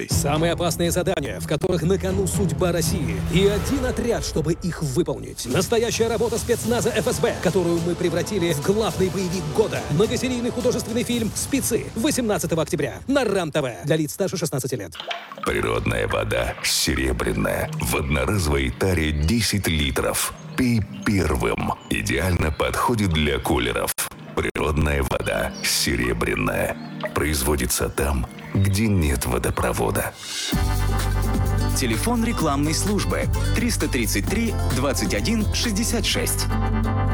Романовой. Самые опасные задания, в которых на кону судьба России. И один отряд, чтобы их выполнить. Настоящая работа спецназа ФСБ, которую мы превратили в главный боевик года. Многосерийный художественный фильм «Спецы» 18 октября на РАН-ТВ. Для лиц старше 16 лет. Природная вода серебряная. В одноразовой таре 10 литров. Пей первым. Идеально подходит для кулеров. Природная вода серебряная. Производится там, где нет водопровода. Телефон рекламной службы 333 21 66.